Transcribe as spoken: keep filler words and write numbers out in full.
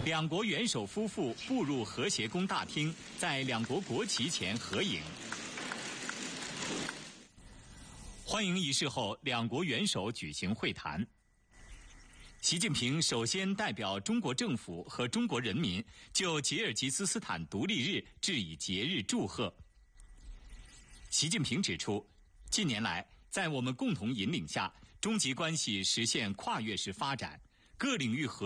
两国元首夫妇步入和谐宫大厅，在两国国旗前合影。欢迎仪式后，两国元首举行会谈。习近平首先代表中国政府和中国人民就吉尔吉斯斯坦独立日致以节日祝贺。习近平指出，近年来在我们共同引领下，中吉关系实现跨越式发展，各领域合